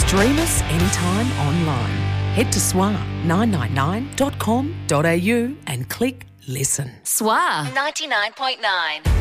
Stream us anytime online. Head to swa999.com.au and click listen. SWA 99.9.